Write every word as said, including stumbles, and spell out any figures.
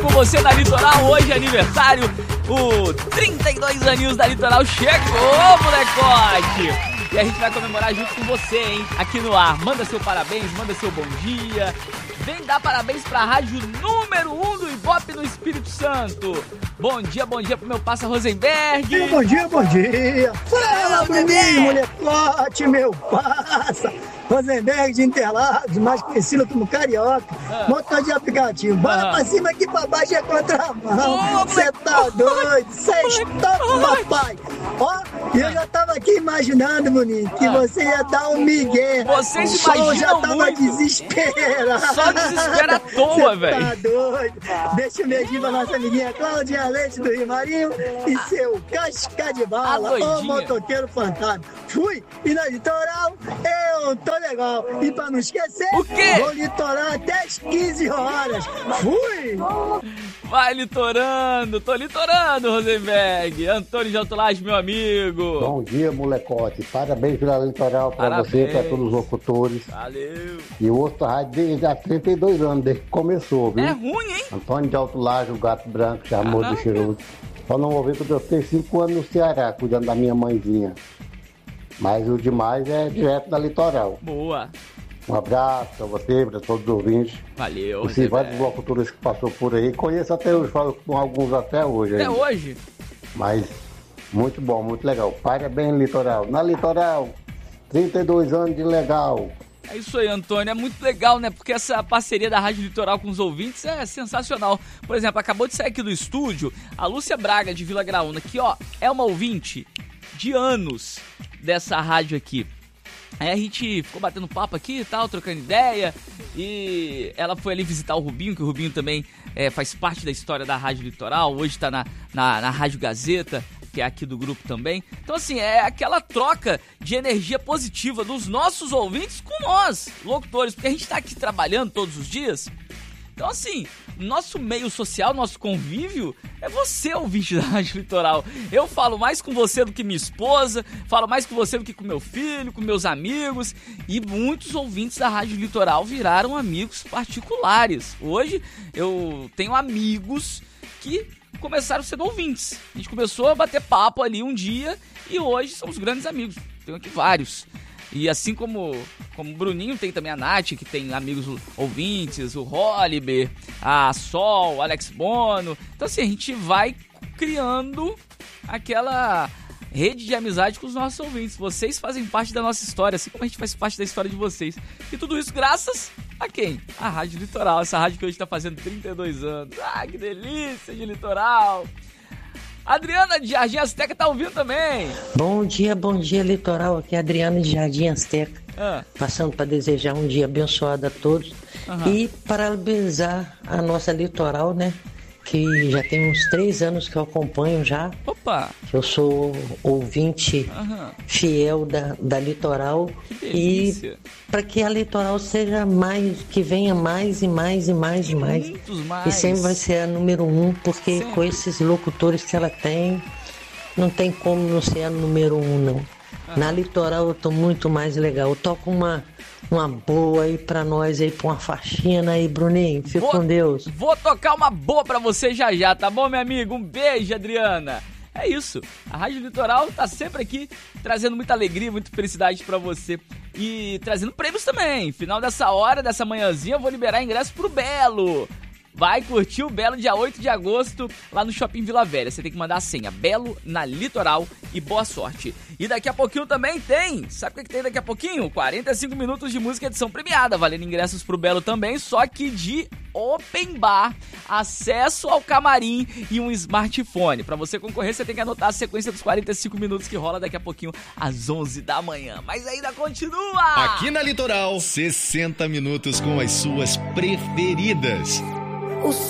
com você na Litoral. Hoje é aniversário, o trinta e dois aninhos da Litoral chegou, molecote! E a gente vai comemorar junto com você, hein? Aqui no ar. Manda seu parabéns, manda seu bom dia. Vem dar parabéns pra rádio número um do Ibope no Espírito Santo. Bom dia, bom dia pro meu passa Rosenberg. Bom dia, bom dia. Fala, Bruninho, molecote, meu passa. Rosenberg de Interlagos, mais conhecido como Carioca. Ah. Motor de aplicativo. Bora ah. pra cima que pra baixo é contramão. Você oh, tá doido? Você está, papai. Ó, e eu já tava aqui imaginando, Bruninho, que ah. você ia dar um migué. Vocês o sol já tava muito. desesperado. Só desespera à toa, velho. Tá doido? Deixa um beijinho pra nossa amiguinha Cláudia Leite do Rio Marinho e seu casca de bala, ô motoqueiro fantasma. Fui, e na Litoral eu tô legal. E pra não esquecer, o quê? Vou litorar até as quinze horas. Fui! Vai litorando, tô litorando, Rosenberg. Antônio de Autolage, meu amigo. Bom dia, molecote. Parabéns pela Litoral pra Parabéns. você, pra todos os locutores. Valeu. E o outro rádio desde há trinta e dois anos, desde que começou, viu? É ruim, hein? Antônio de Autolage, o gato branco, chamou do cheiroso. Só não ouvi porque eu tenho cinco anos no Ceará, cuidando da minha mãezinha. Mas o demais é direto da Litoral. Boa. Um abraço pra você, pra todos os ouvintes. Valeu. Os vários locutores que passou por aí. Conheço até hoje, falo com alguns até hoje. Até ainda. hoje? Mas muito bom, muito legal. Parabéns, Litoral. Na Litoral, trinta e dois anos de legal. É isso aí, Antônio. É muito legal, né? Porque essa parceria da Rádio Litoral com os ouvintes é sensacional. Por exemplo, acabou de sair aqui do estúdio a Lúcia Braga, de Vila Graúna, que, ó, é uma ouvinte de anos dessa rádio aqui. Aí a gente ficou batendo papo aqui e tal, trocando ideia, e ela foi ali visitar o Rubinho, que o Rubinho também é, faz parte da história da Rádio Litoral, hoje tá na, na, na Rádio Gazeta, que é aqui do grupo também. Então assim, é aquela troca de energia positiva dos nossos ouvintes com nós, locutores, porque a gente tá aqui trabalhando todos os dias. Então assim, nosso meio social, nosso convívio é você, ouvinte da Rádio Litoral. Eu falo mais com você do que minha esposa, falo mais com você do que com meu filho, com meus amigos. E muitos ouvintes da Rádio Litoral viraram amigos particulares. Hoje eu tenho amigos que começaram sendo ouvintes. A gente começou a bater papo ali um dia e hoje somos grandes amigos. Tenho aqui vários. E assim como, como o Bruninho, tem também a Nath, que tem amigos ouvintes, o Holliber, a Sol, o Alex Bono. Então assim, a gente vai criando aquela rede de amizade com os nossos ouvintes. Vocês fazem parte da nossa história, assim como a gente faz parte da história de vocês. E tudo isso graças a quem? A Rádio Litoral, essa rádio que hoje está fazendo trinta e dois anos. Ah, que delícia de Litoral! Adriana de Jardim Azteca tá ouvindo também. Bom dia, bom dia, Litoral. Aqui é a Adriana de Jardim Azteca. Ah. Passando para desejar um dia abençoado a todos. Uhum. E parabenizar a nossa Litoral, né? Que já tem uns três anos que eu acompanho já. Opa! Eu sou ouvinte uhum. fiel da, da Litoral. Que delícia. E para que a Litoral seja mais, que venha mais e mais e mais e mais. Muitos mais. E sempre vai ser a número um, porque sempre. Com esses locutores que ela tem, não tem como não ser a número um, não. Uhum. Na Litoral eu tô muito mais legal. Eu toco uma... Uma boa aí pra nós aí, pra uma faxina aí, Bruninho. Fica com Deus. Vou tocar uma boa pra você já já, tá bom, meu amigo? Um beijo, Adriana. É isso. A Rádio Litoral tá sempre aqui trazendo muita alegria, muita felicidade pra você. E trazendo prêmios também. Final dessa hora, dessa manhãzinha, eu vou liberar ingresso pro Belo. Vai curtir o Belo dia oito de agosto lá no Shopping Vila Velha. Você tem que mandar a senha Belo na Litoral e boa sorte. E daqui a pouquinho também tem, sabe o que, que tem daqui a pouquinho? quarenta e cinco minutos de música edição premiada, valendo ingressos pro Belo também, só que de open bar, acesso ao camarim e um smartphone. Pra você concorrer, você tem que anotar a sequência dos quarenta e cinco minutos que rola daqui a pouquinho às onze da manhã. Mas ainda continua! Aqui na Litoral, sessenta minutos com as suas preferidas. O